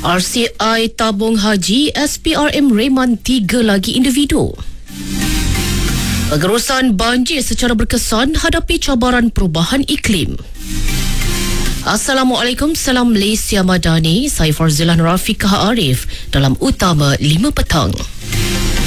RCI tabung haji SPRM reman 3 lagi individu. Pengurusan banjir secara berkesan hadapi cabaran perubahan iklim. Assalamualaikum, salam Malaysia Madani. Saya Farzilan Rafiqah Arif dalam Utama 5 Petang.